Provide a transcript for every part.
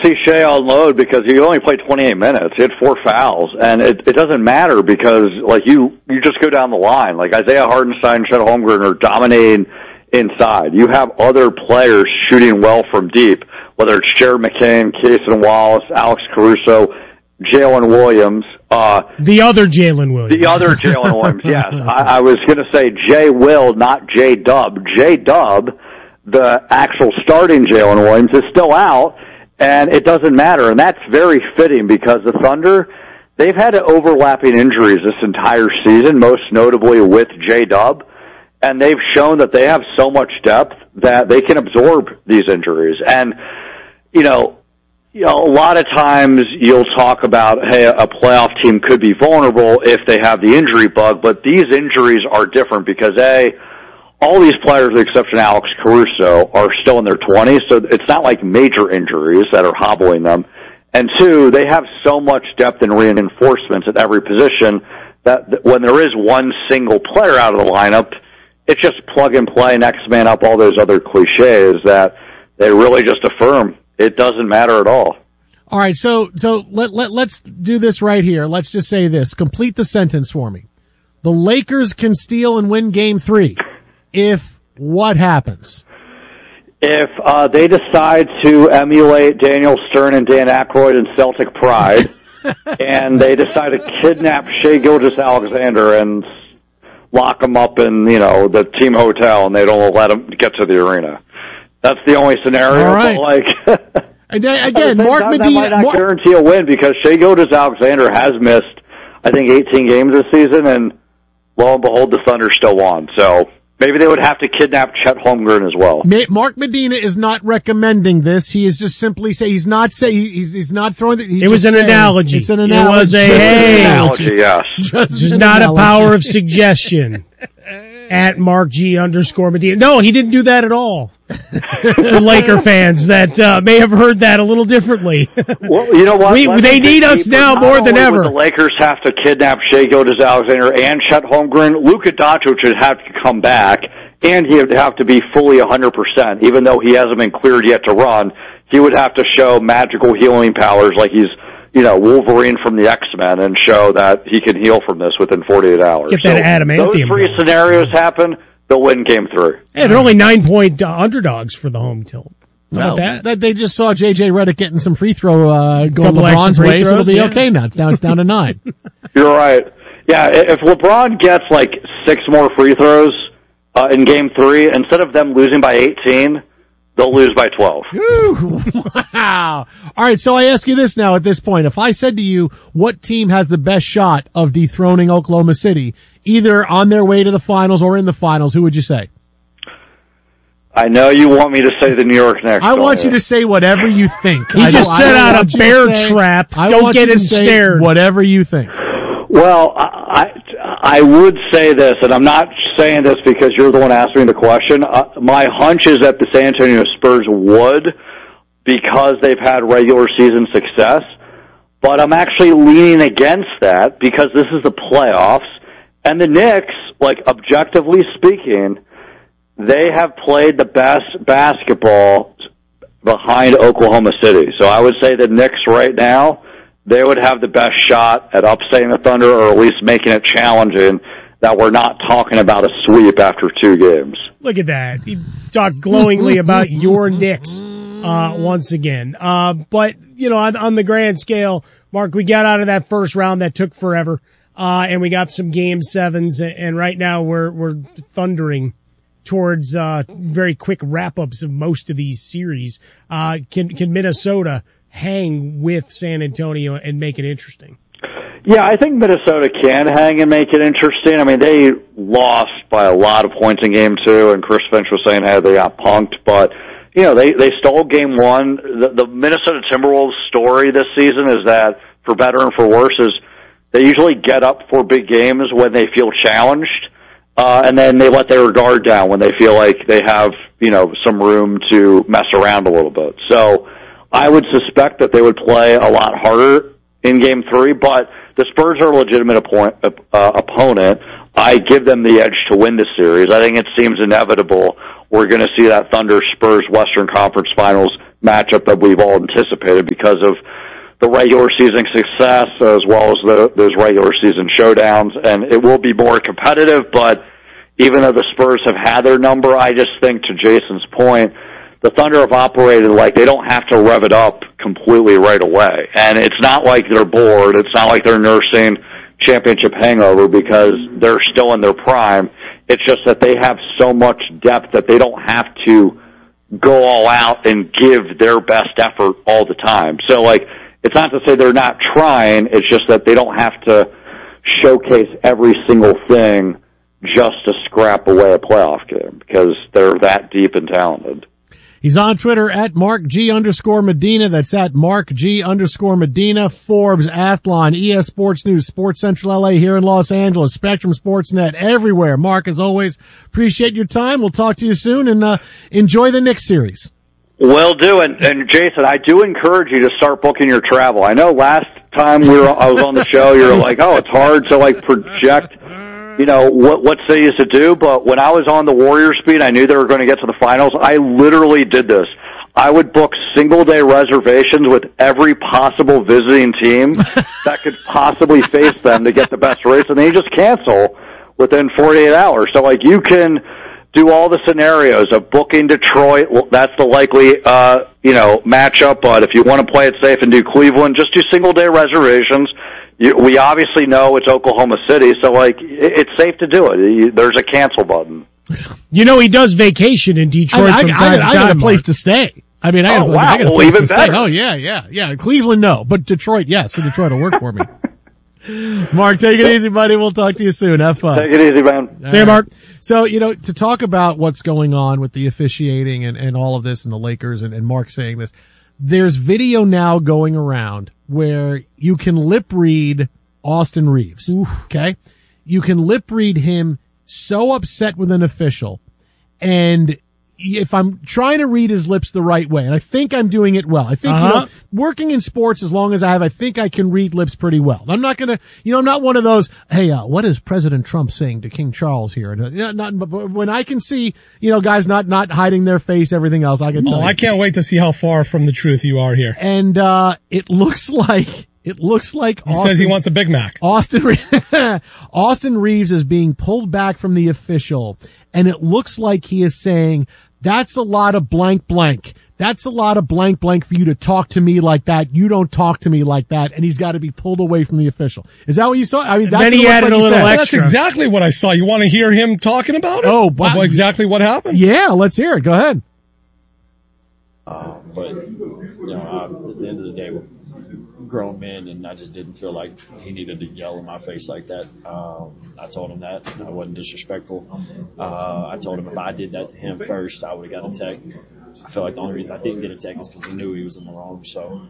see Shea unload because he only played 28 minutes. He had 4 fouls, and it doesn't matter because, like, you just go down the line. Like, Isaiah Hartenstein and Chet Holmgren are dominating inside. You have other players shooting well from deep, whether it's Jared McCain, Cason Wallace, Alex Caruso, Jalen Williams. The other Jalen Williams. The other Jalen Williams, yes. I was going to say J-Will, not J-Dub. J-Dub, the actual starting Jalen Williams, is still out, and it doesn't matter. And that's very fitting because the Thunder, they've had overlapping injuries this entire season, most notably with J-Dub, and they've shown that they have so much depth that they can absorb these injuries. And, a lot of times you'll talk about, hey, a playoff team could be vulnerable if they have the injury bug, but these injuries are different because, A, all these players, with the exception of Alex Caruso, are still in their 20s, so it's not like major injuries that are hobbling them. And 2, they have so much depth and reinforcements at every position that when there is one single player out of the lineup, it's just plug and play, next man up, all those other cliches that they really just affirm. It doesn't matter at all. All right, so let's do this right here. Let's just say this. Complete the sentence for me. The Lakers can steal and win Game 3 if what happens? If they decide to emulate Daniel Stern and Dan Aykroyd in Celtic Pride, and they decide to kidnap Shai Gilgeous-Alexander and lock him up in, the team hotel, and they don't let him get to the arena. That's the only scenario. All right. But again, Mark Medina. That might not guarantee a win because Shai Gilgeous-Alexander has missed, I think, 18 games this season, and lo and behold, the Thunder still won. So maybe they would have to kidnap Chet Holmgren as well. Mark Medina is not recommending this. He is just simply saying he's not throwing it. It was an analogy. It's an analogy. It was an analogy. Yes. Just not a power of suggestion. At Mark G _Medina. No, he didn't do that at all. For Laker fans that may have heard that a little differently. Well, you know what? They need us now more than ever. The Lakers have to kidnap Shai Gilgeous-Alexander and Chet Holmgren. Luka Doncic would have to come back, and he would have to be fully 100%. Even though he hasn't been cleared yet to run, he would have to show magical healing powers like he's Wolverine from the X-Men and show that he can heal from this within 48 hours. Get that adamantium. Those 3 scenarios happen, they'll win Game 3. Yeah, they're only 9-point underdogs for the home tilt. Well, that they just saw J.J. Redick getting some free throw going LeBron's way, so it'll be okay now. Now it's down to 9. You're right. Yeah, if LeBron gets like 6 more free throws in Game 3, instead of them losing by 18, they'll lose by 12. Ooh, wow. All right, so I ask you this now at this point. If I said to you, what team has the best shot of dethroning Oklahoma City, either on their way to the finals or in the finals, who would you say? I know you want me to say the New York Knicks. I want you to say whatever you think. He just set out a bear trap. Don't get ensnared. Whatever you think. Well, I would say this, and I'm not saying this because you're the one asking the question. My hunch is that the San Antonio Spurs would, because they've had regular season success. But I'm actually leaning against that because this is the playoffs. And the Knicks, like, objectively speaking, they have played the best basketball behind Oklahoma City. So I would say the Knicks right now, they would have the best shot at upsetting the Thunder or at least making it challenging that we're not talking about a sweep after 2 games. Look at that. He talked glowingly about your Knicks once again. But, on the grand scale, Mark, we got out of that first round that took forever, and we got some Game 7s, and right now we're thundering towards very quick wrap-ups of most of these series. Can Minnesota hang with San Antonio and make it interesting? Yeah, I think Minnesota can hang and make it interesting. I mean, they lost by a lot of points in Game 2, and Chris Finch was saying, hey, they got punked, but, they stole Game 1. The Minnesota Timberwolves story this season is that, for better and for worse, is they usually get up for big games when they feel challenged, and then they let their guard down when they feel like they have, some room to mess around a little bit. So I would suspect that they would play a lot harder in Game 3, but the Spurs are a legitimate opponent. I give them the edge to win the series. I think it seems inevitable we're going to see that Thunder-Spurs Western Conference Finals matchup that we've all anticipated because of the regular season success as well as those regular season showdowns. And it will be more competitive, but even though the Spurs have had their number, I just think, to Jason's point, the Thunder have operated like they don't have to rev it up completely right away. And it's not like they're bored. It's not like they're nursing championship hangover because they're still in their prime. It's just that they have so much depth that they don't have to go all out and give their best effort all the time. So, like, it's not to say they're not trying. It's just that they don't have to showcase every single thing just to scrap away a playoff game because they're that deep and talented. He's on Twitter at @MarkG_Medina. That's at @MarkG_Medina. Forbes, Athlon, ES Sports News, Sports Central LA here in Los Angeles, Spectrum Sportsnet, everywhere. Mark, as always, appreciate your time. We'll talk to you soon and enjoy the Knicks series. Will do. And Jason, I do encourage you to start booking your travel. I know last time I was on the show, you were like, oh, it's hard to like project, you know, what cities to do. But when I was on the Warriors beat, I knew they were going to get to the finals. I literally did this. I would book single-day reservations with every possible visiting team that could possibly face them to get the best rates, and they just cancel within 48 hours. So, like, you can do all the scenarios of booking Detroit. Well, that's the likely, matchup. But if you want to play it safe and do Cleveland, just do single-day reservations. We obviously know it's Oklahoma City, so, like, it's safe to do it. There's a cancel button. You know, he does vacation in Detroit from time to time. I got a place to stay. I mean, I got a place even to stay. better. Oh, yeah. Cleveland, no. But Detroit, yes. So Detroit will work for me. Mark, take it easy, buddy. We'll talk to you soon. Have fun. Take it easy, man. See you, Mark. So, to talk about what's going on with the officiating and all of this and the Lakers and Mark saying this, there's video now going around where you can lip read Austin Reeves. Oof. Okay? You can lip read him so upset with an official. And if I'm trying to read his lips the right way, and I think I'm doing it well. I think, working in sports as long as I think I can read lips pretty well. I'm not gonna, I'm not one of those, hey, what is President Trump saying to King Charles here? But when I can see, guys not hiding their face, everything else, I can tell you. I can't wait to see how far from the truth you are here. And, it looks like he says he wants a Big Mac. Austin Reeves is being pulled back from the official, and it looks like he is saying, that's a lot of blank blank. That's a lot of blank blank for you to talk to me like that. You don't talk to me like that. And he's got to be pulled away from the official. Is that what you saw? I mean, that's then he added a little extra. That's exactly what I saw. You want to hear him talking about it? Oh, wow. Exactly what happened? Yeah, let's hear it. Go ahead. But, at the end of the day, we're grown men, and I just didn't feel like he needed to yell in my face like that. I told him that. I wasn't disrespectful. I told him if I did that to him first, I would have got a tech. I feel like the only reason I didn't get a tech is because he knew he was in the wrong. So,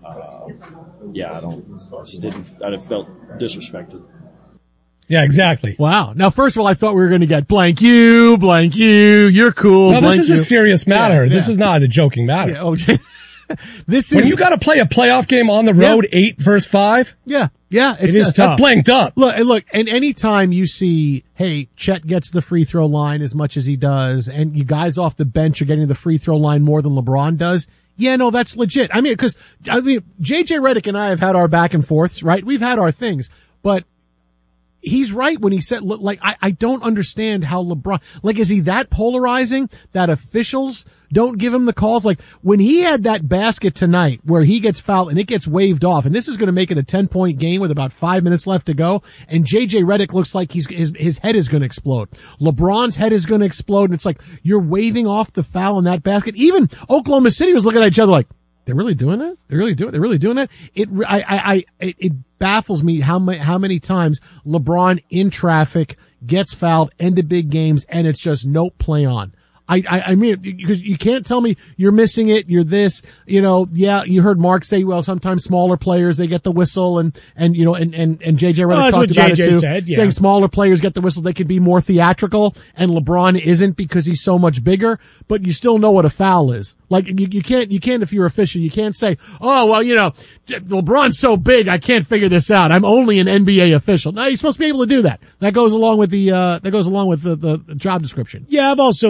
I didn't felt disrespected. Yeah, exactly. Wow. Now, first of all, I thought we were going to get blank you, you're cool. No, this is a serious matter. Yeah. This is not a joking matter. Yeah, okay. When you got to play a playoff game on the road, 8 versus 5. Yeah. It is tough. That's blanked up. Look, and anytime you see, hey, Chet gets the free throw line as much as he does, and you guys off the bench are getting the free throw line more than LeBron does, yeah, no, that's legit. I mean, JJ Redick and I have had our back and forths, right? We've had our things, but he's right when he said, look, like, I don't understand how LeBron, like, is he that polarizing that officials don't give him the calls? Like, when he had that basket tonight where he gets fouled and it gets waved off, and this is going to make it a 10-point game with about 5 minutes left to go, and JJ Redick looks like his head is going to explode. LeBron's head is going to explode, and it's like, you're waving off the foul in that basket. Even Oklahoma City was looking at each other like, they're really doing that? They're really doing that? It baffles me how many times LeBron in traffic gets fouled, end of big games, and it's just no play on. I mean, because you can't tell me you're missing it, you're this, yeah, you heard Mark say, well, sometimes smaller players, they get the whistle, and JJ Redick talked about it too, saying smaller players get the whistle, they can be more theatrical, and LeBron isn't because he's so much bigger, but you still know what a foul is. Like, you can't, if you're official, you can't say, oh, well, LeBron's so big, I can't figure this out. I'm only an NBA official. No, you're supposed to be able to do that. That goes along with the job description. Yeah, I've also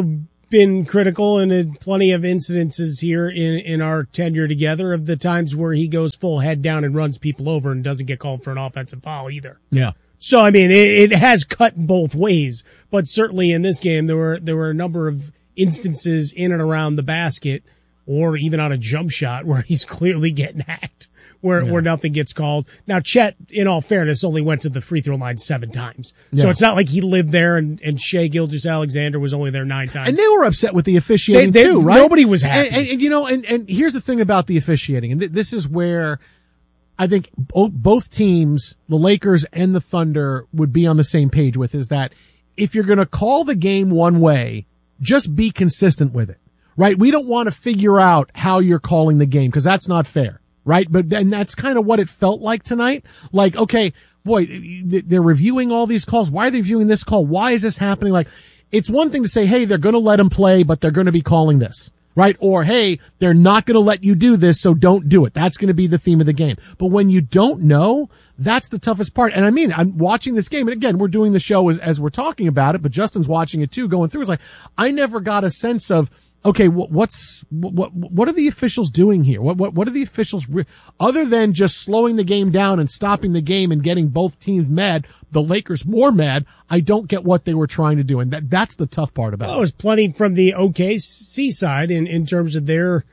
been critical and had plenty of incidences here in our tenure together of the times where he goes full head down and runs people over and doesn't get called for an offensive foul either. Yeah. So, I mean, it has cut both ways, but certainly in this game, there were a number of instances in and around the basket or even on a jump shot where he's clearly getting hacked, where nothing gets called. Now, Chet, in all fairness, only went to the free throw line 7 times. So it's not like he lived there and Shai Gilgeous-Alexander was only there 9 times. And they were upset with the officiating too, right? Nobody was happy. And here's the thing about the officiating, and this is where I think both teams, the Lakers and the Thunder, would be on the same page with, is that if you're going to call the game one way, just be consistent with it, right? We don't want to figure out how you're calling the game because that's not fair, right? But then that's kind of what it felt like tonight. Like, okay, boy, they're reviewing all these calls. Why are they viewing this call? Why is this happening? Like, it's one thing to say, hey, they're going to let him play, but they're going to be calling this. Right? Or, hey, they're not going to let you do this, so don't do it. That's going to be the theme of the game. But when you don't know, that's the toughest part. And I mean, I'm watching this game, and again, we're doing the show as we're talking about it, but Justin's watching it too, going through. It's like, I never got a sense of, okay, what are the officials doing here? What are the officials, other than just slowing the game down and stopping the game and getting both teams mad, the Lakers more mad? I don't get what they were trying to do. And that's the tough part about it. Well, it was plenty from the OKC side in terms of their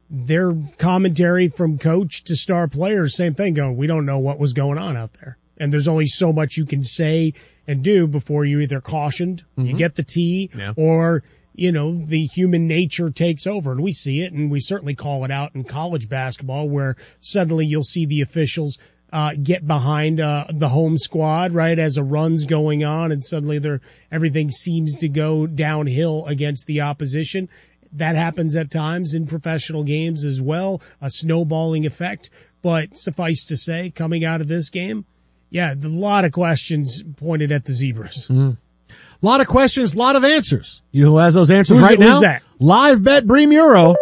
commentary from coach to star players. Same thing going, we don't know what was going on out there. And there's only so much you can say and do before you either cautioned, you get the tee, or the human nature takes over. And we see it, and we certainly call it out in college basketball, where suddenly you'll see the officials get behind the home squad, right, as a run's going on, and suddenly everything seems to go downhill against the opposition. That happens at times in professional games as well, a snowballing effect. But suffice to say, coming out of this game, a lot of questions pointed at the Zebras. A lot of questions, a lot of answers. You know who has those answers now? Who's that? Live Bet Bree Muro,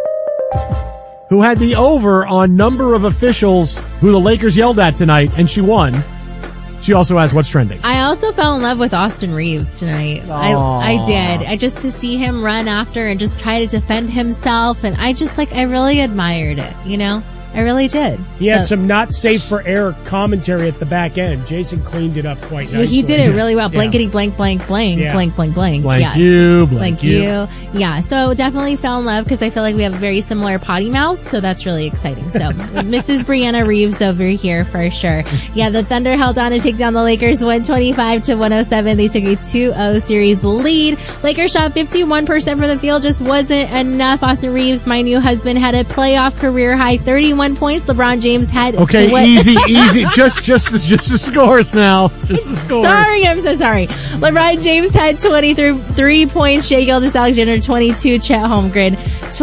who had the over on number of officials who the Lakers yelled at tonight, and she won. She also has what's trending. I also fell in love with Austin Reeves tonight. I did. Just to see him run after and just try to defend himself, and I really admired it, I really did. He had some not safe for air commentary at the back end. Jason cleaned it up quite nicely. He did it really well. Blankety blank blank blank blank blank blank. Blank you. Yeah, so definitely fell in love because I feel like we have very similar potty mouths, so that's really exciting. So Mrs. Brianna Reeves over here for sure. Yeah, the Thunder held on to take down the Lakers 125-107. They took a 2-0 series lead. Lakers shot 51% from the field, just wasn't enough. Austin Reeves, my new husband, had a playoff career high 31 points. LeBron James had easy. Just the scores now. Just the scores. Sorry, I'm so sorry. LeBron James had 23 points. Shai Gilgeous-Alexander 22. Chet Holmgren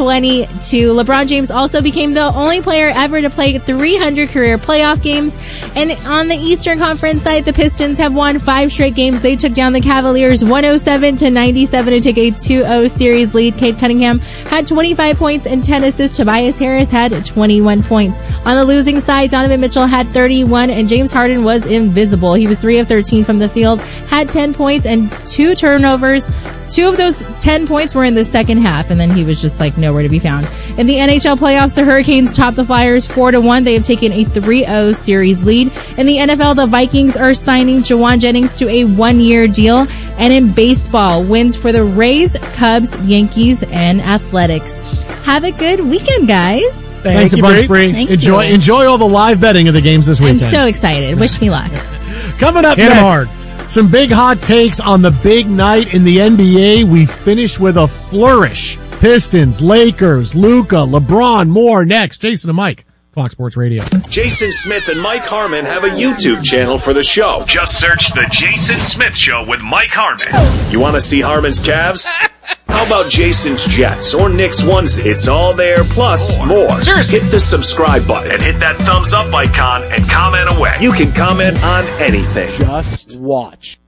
22. LeBron James also became the only player ever to play 300 career playoff games. And on the Eastern Conference side, the Pistons have won 5 straight games. They took down the Cavaliers 107-97 to take a 2-0 series lead. Cade Cunningham had 25 points and 10 assists. Tobias Harris had 21 points. On the losing side, Donovan Mitchell had 31 and James Harden was invisible. He was 3 of 13 from the field, had 10 points and 2 turnovers. 2 of those 10 points were in the second half, and then he was just nowhere to be found. In the NHL playoffs, the Hurricanes topped the Flyers 4-1. They have taken a 3-0 series lead. In the NFL, the Vikings are signing Jawan Jennings to a 1-year deal. And in baseball, wins for the Rays, Cubs, Yankees, and Athletics. Have a good weekend, guys. Thanks a bunch, Bree. Enjoy all the live betting of the games this weekend. I'm so excited. Wish me luck. Coming up Hit next, hard. Some big hot takes on the big night in the NBA. We finish with a flourish. Pistons, Lakers, Luka, LeBron, more next. Jason and Mike, Fox Sports Radio. Jason Smith and Mike Harmon have a YouTube channel for the show. Just search The Jason Smith Show with Mike Harmon. You want to see Harmon's calves? How about Jason's Jets or Knicks onesie? It's all there, plus more. Seriously. Hit the subscribe button and hit that thumbs up icon and comment away. You can comment on anything. Just watch.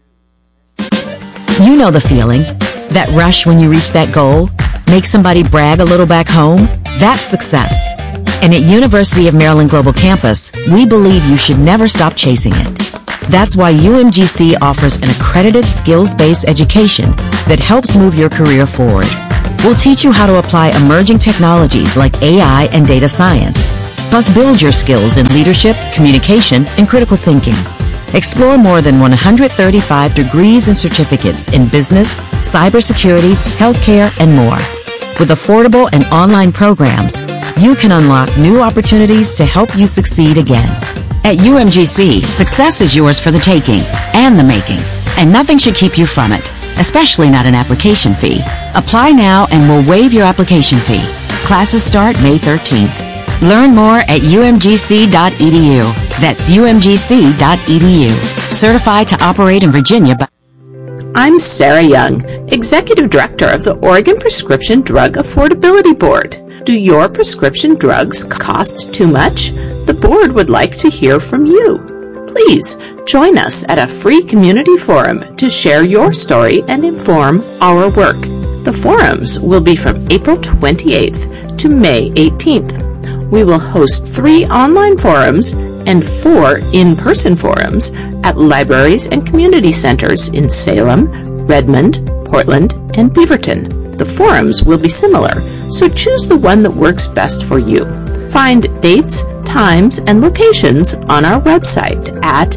You know the feeling. That rush when you reach that goal. Make somebody brag a little back home. That's success. And at University of Maryland Global Campus, we believe you should never stop chasing it. That's why UMGC offers an accredited skills-based education that helps move your career forward. We'll teach you how to apply emerging technologies like AI and data science. Plus, build your skills in leadership, communication, and critical thinking. Explore more than 135 degrees and certificates in business, cybersecurity, healthcare, and more. With affordable and online programs, you can unlock new opportunities to help you succeed again. At UMGC, success is yours for the taking and the making, and nothing should keep you from it, especially not an application fee. Apply now and we'll waive your application fee. Classes start May 13th. Learn more at umgc.edu. That's umgc.edu. Certified to operate in Virginia by... I'm Sarah Young, Executive Director of the Oregon Prescription Drug Affordability Board. Do your prescription drugs cost too much? The board would like to hear from you. Please join us at a free community forum to share your story and inform our work. The forums will be from April 28th to May 18th. We will host 3 online forums and 4 in-person forums at libraries and community centers in Salem, Redmond, Portland, and Beaverton. The forums will be similar, so choose the one that works best for you. Find dates, times, and locations on our website at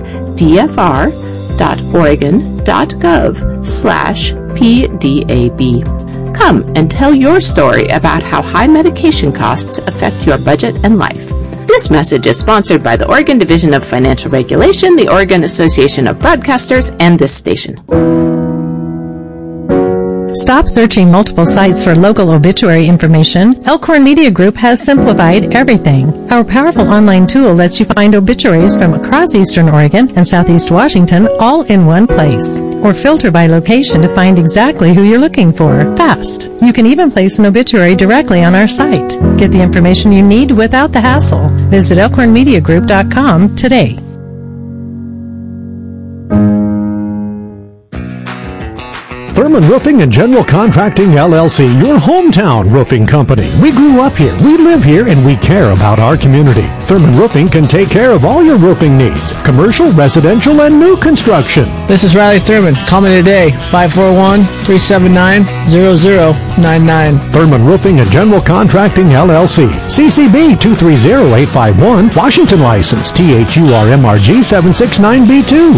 dfr.oregon.gov/PDAB. Come and tell your story about how high medication costs affect your budget and life. This message is sponsored by the Oregon Division of Financial Regulation, the Oregon Association of Broadcasters, and this station. Stop searching multiple sites for local obituary information. Elkhorn Media Group has simplified everything. Our powerful online tool lets you find obituaries from across Eastern Oregon and Southeast Washington all in one place. Or filter by location to find exactly who you're looking for. Fast. You can even place an obituary directly on our site. Get the information you need without the hassle. Visit elkhornmediagroup.com today. Thurman Roofing and General Contracting, LLC, your hometown roofing company. We grew up here, we live here, and we care about our community. Thurman Roofing can take care of all your roofing needs, commercial, residential, and new construction. This is Riley Thurman. Call me today, 541-379-0099. Thurman Roofing and General Contracting, LLC, CCB 230851, Washington license, THURMRG 769B2.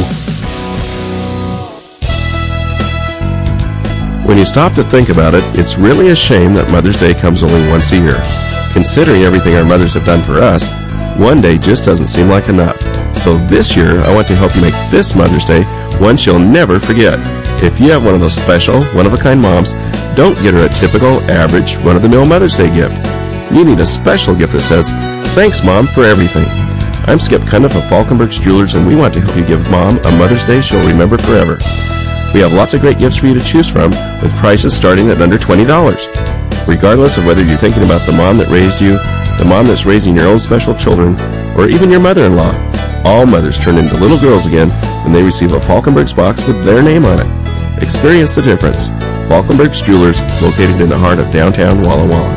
When you stop to think about it, it's really a shame that Mother's Day comes only once a year. Considering everything our mothers have done for us, one day just doesn't seem like enough. So this year, I want to help you make this Mother's Day one she'll never forget. If you have one of those special, one-of-a-kind moms, don't get her a typical, average, run-of-the-mill Mother's Day gift. You need a special gift that says, "Thanks, Mom, for everything." I'm Skip Cundiff of Falkenbergs Jewelers, and we want to help you give Mom a Mother's Day she'll remember forever. We have lots of great gifts for you to choose from, with prices starting at under $20. Regardless of whether you're thinking about the mom that raised you, the mom that's raising your own special children, or even your mother-in-law, all mothers turn into little girls again when they receive a Falkenbergs box with their name on it. Experience the difference. Falkenbergs Jewelers, located in the heart of downtown Walla Walla.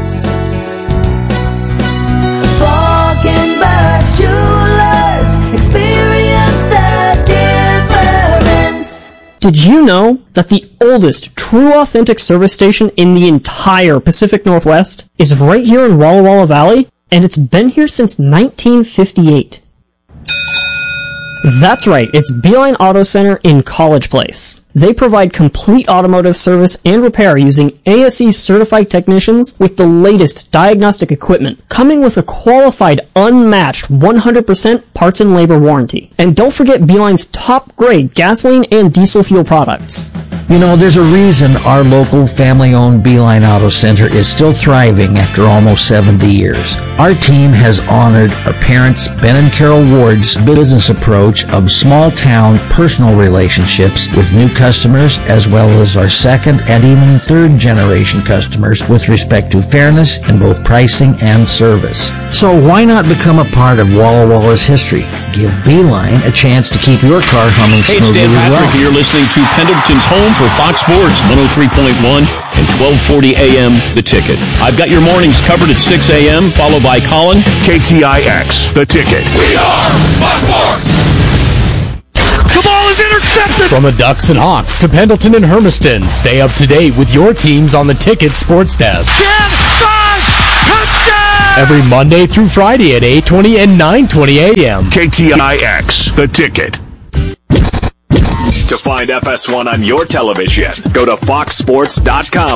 Falkenbergs Jewelers, experience the difference. Did you know that the oldest true authentic service station in the entire Pacific Northwest is right here in Walla Walla Valley? And it's been here since 1958. That's right, it's Beeline Auto Center in College Place. They provide complete automotive service and repair using ASE certified technicians with the latest diagnostic equipment, coming with a qualified, unmatched 100% parts and labor warranty. And don't forget Beeline's top grade gasoline and diesel fuel products. You know, there's a reason our local family-owned Beeline Auto Center is still thriving after almost 70 years. Our team has honored our parents, Ben and Carol Ward's business approach of small-town personal relationships with new customers, as well as our second and even third generation customers with respect to fairness in both pricing and service. So why not become a part of Walla Walla's history? Give Beeline a chance to keep your car humming smoothly as well. Hey, it's Dan Patrick, and you're listening to Pendleton's home for Fox Sports 103.1 and 1240 AM The Ticket. I've got your mornings covered at 6 a.m., followed by Colin. KTIX, The Ticket. We are Fox Sports. The ball is intercepted. From the Ducks and Hawks to Pendleton and Hermiston, stay up to date with your teams on the Ticket Sports Desk. 10, 5, touchdown! Every Monday through Friday at 8:20 and 9:20 a.m. KTIX, The Ticket. To find FS1 on your television, go to foxsports.com